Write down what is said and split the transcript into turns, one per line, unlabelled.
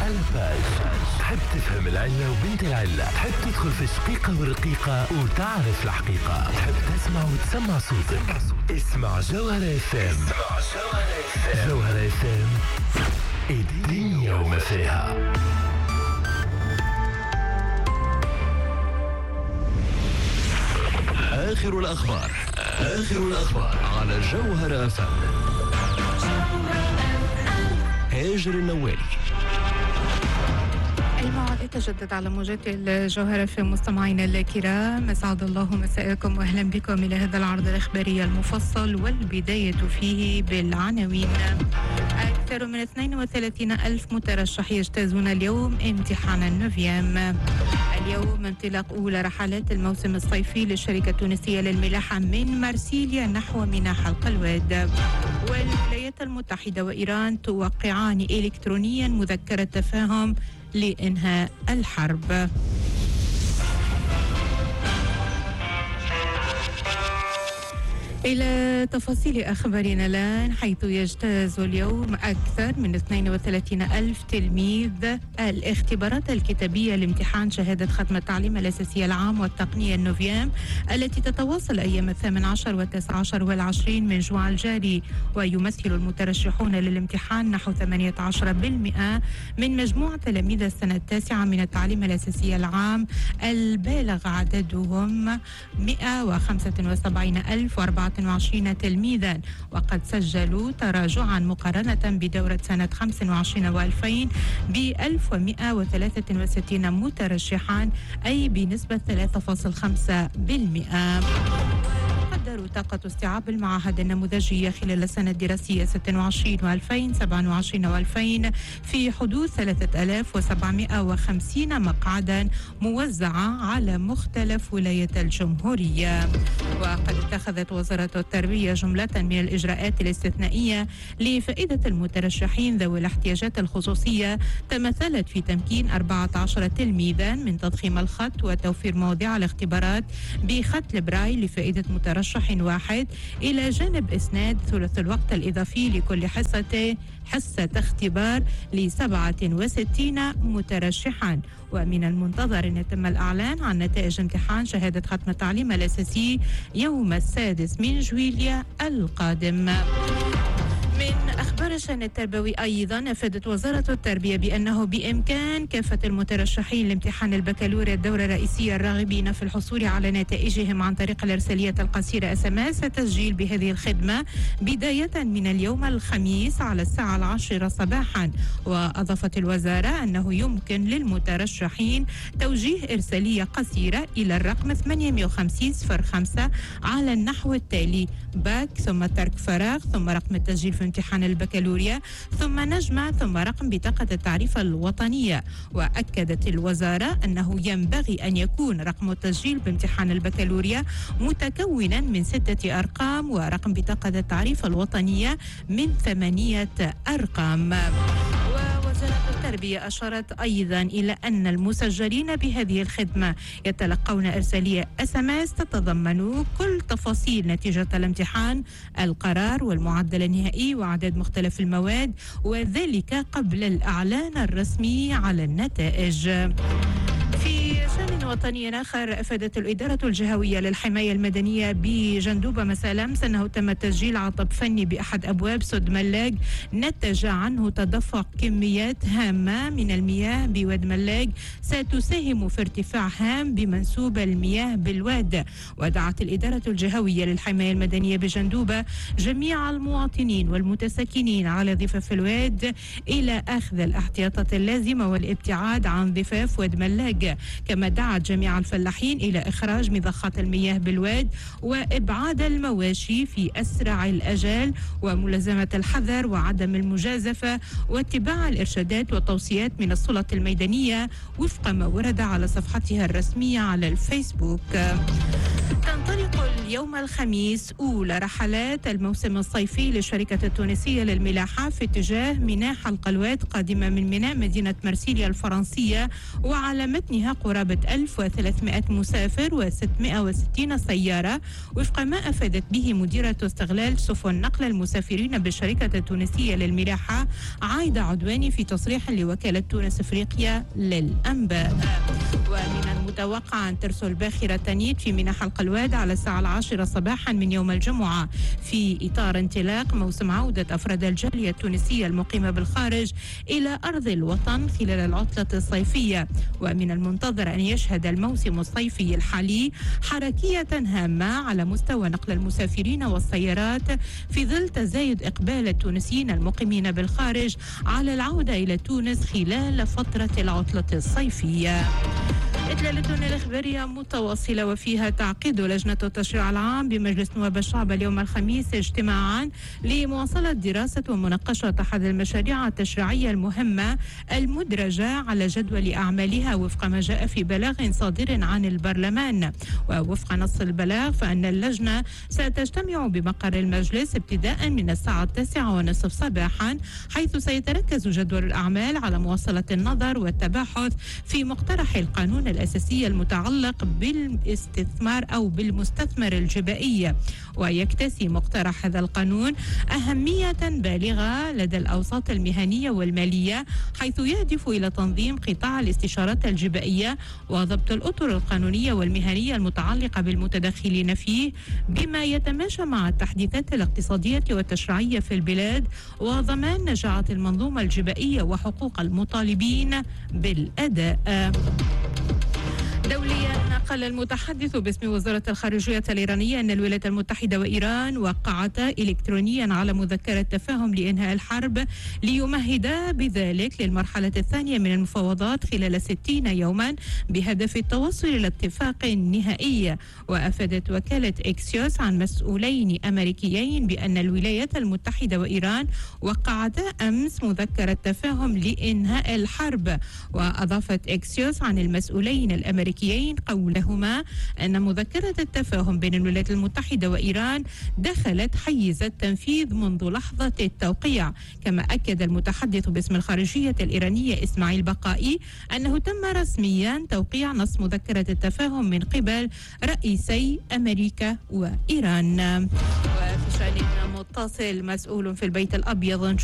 على باج. تحب تفهم العلة وبنت العلة، تحب تدخل في شقيقة ورقيقة وتعرف الحقيقة، تحب تسمع وتسمع صوتك. اسمع جوهرة اف ام. جوهرة اف ام، الدنيا وما فيها. آخر الأخبار على جوهرة اف ام. هاجر النوالي.
الموعد يتجدد على موجات الجوهرة في مستمعينا الكرام. أسعد الله مساءكم وأهلا بكم إلى هذا العرض الإخباري المفصل، والبداية فيه بالعناوين. أكثر من 32 ألف مترشح يجتازون اليوم امتحان النوفيام. اليوم انطلاق أولى رحلات الموسم الصيفي للشركة التونسية للملاحة من مرسيليا نحو ميناء حلق الواد. والولايات المتحدة وإيران توقعان إلكترونيا مذكرة تفاهم لإنهاء الحرب. إلى تفاصيل أخبارنا الآن، حيث يجتاز اليوم أكثر من 32 ألف تلميذ الاختبارات الكتابية لامتحان شهادة ختم التعليم الأساسي العام والتقنية النوفيام، التي تتواصل أيام 18 و19 وال20 من جوع الجاري. ويمثل المترشحون للامتحان نحو 18% من مجموع تلاميذ السنة التاسعة من التعليم الأساسي العام، البالغ عددهم 175,024 تلميذا، وقد سجلوا تراجعا مقارنة بدورة سنة 25 و2000 ب 1163 مترشحا، أي بنسبة 3.5%. تقدر طاقة استيعاب المعاهد النموذجية خلال السنة الدراسية 26 و2000 27 و2000 في حدود 3750 مقعدا موزعة على مختلف ولايات الجمهورية. وقد اتخذت وزارة التربية جملة من الإجراءات الاستثنائية لفائدة المترشحين ذوي الاحتياجات الخصوصية، تمثلت في تمكين 14 تلميذا من تضخيم الخط وتوفير مواضيع الاختبارات بخط البرايل لفائدة مترشح واحد، إلى جانب إسناد ثلث الوقت الإضافي لكل حصة اختبار ل67 مترشحا. ومن المنتظر أن يتم الإعلان عن نتائج امتحان شهادة ختم التعليم الأساسي يوم 6 من جويليا القادم. من أخبار الشأن التربوي أيضا، أفادت وزارة التربية بأنه بإمكان كافة المترشحين لامتحان البكالوريا الدورة الرئيسية الراغبين في الحصول على نتائجهم عن طريق الإرسالية القصيرة SMS التسجيل بهذه الخدمة بداية من اليوم الخميس على الساعة 10 صباحا. وأضافت الوزارة أنه يمكن للمترشحين توجيه إرسالية قصيرة إلى الرقم 85005 على النحو التالي: باك ثم ترك فراغ ثم رقم التسجيل في امتحان البكالوريا ثم نجمة ثم رقم بطاقة التعريف الوطنية. وأكدت الوزارة أنه ينبغي أن يكون رقم التسجيل بامتحان البكالوريا متكونا من 6 أرقام، ورقم بطاقة التعريف الوطنية من 8 أرقام. ووزارة التربية أشارت أيضا إلى أن المسجلين بهذه الخدمة يتلقون إرسالية SMS تتضمن كل تفاصيل نتيجة الامتحان، القرار والمعدل النهائي وعدد مختلف المواد، وذلك قبل الإعلان الرسمي على النتائج. في شأن وطني آخر، أفادت الإدارة الجهوية للحماية المدنية بجندوبة مساء أمس أنه تم تسجيل عطب فني بأحد أبواب سد ملاق نتج عنه تدفق كميات هامة من المياه بواد ملاق ستساهم في ارتفاع هام بمنسوب المياه بالواد. ودعت الإدارة الجهوية للحماية المدنية بجندوبة جميع المواطنين والمتسكنين على ضفاف الواد إلى أخذ الاحتياطات اللازمة والابتعاد عن ضفاف واد ملاق. كما دعت جميع الفلاحين إلى إخراج مضخات المياه بالواد وإبعاد المواشي في أسرع الأجال، وملازمة الحذر وعدم المجازفة، واتباع الإرشادات والتوصيات من السلطة الميدانية وفق ما ورد على صفحتها الرسمية على الفيسبوك. تنطلق اليوم الخميس أولى رحلات الموسم الصيفي للشركة التونسية للملاحة في اتجاه ميناء حلقلوات قادمة من ميناء مدينة مرسيليا الفرنسية، وعلى متنها قرابة 1300 مسافر و660 سيارة، وفق ما أفادت به مديرة استغلال سفن نقل المسافرين بالشركة التونسية للملاحة عايدة عدواني في تصريح لوكالة تونس أفريقيا للأنباء. ومن المتوقع أن ترسل باخرة تنيت في ميناء حلقلوات على الساعة 10 صباحا من يوم الجمعة في إطار انطلاق موسم عودة أفراد الجالية التونسية المقيمة بالخارج إلى أرض الوطن خلال العطلة الصيفية. ومن المنتظر أن يشهد الموسم الصيفي الحالي حركية هامة على مستوى نقل المسافرين والسيارات في ظل تزايد إقبال التونسيين المقيمين بالخارج على العودة إلى تونس خلال فترة العطلة الصيفية. إطلالتنا الإخبارية متواصلة وفيها تعقيد لجنة التشريع العام بمجلس نواب الشعب اليوم الخميس اجتماعا لمواصلة دراسة ومناقشة أحد المشاريع التشريعية المهمة المدرجة على جدول أعمالها وفق ما جاء في بلاغ صادر عن البرلمان. ووفق نص البلاغ فإن اللجنة ستجتمع بمقر المجلس ابتداء من الساعة 9:30 صباحا، حيث سيتركز جدول الأعمال على مواصلة النظر والتباحث في مقترح القانون الأساسي المتعلق بالاستثمار أو بالمستثمر الجبائي. ويكتسي مقترح هذا القانون أهمية بالغة لدى الأوساط المهنية والمالية، حيث يهدف إلى تنظيم قطاع الاستشارات الجبائية وضبط الأطر القانونية والمهنية المتعلقة بالمتدخلين فيه، بما يتماشى مع التحديثات الاقتصادية والتشريعية في البلاد، وضمان نجاعة المنظومة الجبائية وحقوق المطالبين بالأداء. دوليا، قال المتحدث باسم وزارة الخارجية الإيرانية أن الولايات المتحدة وإيران وقعتا إلكترونيا على مذكرة تفاهم لإنهاء الحرب ليمهدا بذلك للمرحلة الثانية من المفاوضات خلال 60 يوما بهدف التوصل إلى اتفاق نهائي. وأفادت وكالة إكسيوس عن مسؤولين أمريكيين بأن الولايات المتحدة وإيران وقعتا أمس مذكرة تفاهم لإنهاء الحرب. وأضافت إكسيوس عن المسؤولين الأمريكيين قولهما أن مذكرة التفاهم بين الولايات المتحدة وإيران دخلت حيز التنفيذ منذ لحظة التوقيع. كما أكد المتحدث باسم الخارجية الإيرانية إسماعيل بقائي أنه تم رسميا توقيع نص مذكرة التفاهم من قبل رئيسي أمريكا وإيران. وفي شأن متصل، مسؤول في البيت الأبيض